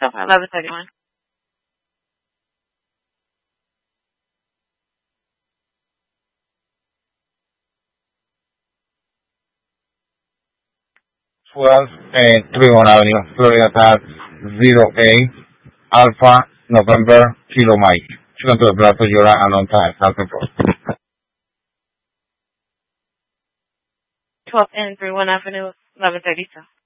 Okay, 11:31. 12 Trevon Avenue, Florida Tag 0A Alpha November Kilo Mike. Chicken to the blood for Yura and on time. Something for 12th and 31 Avenue, 11:32.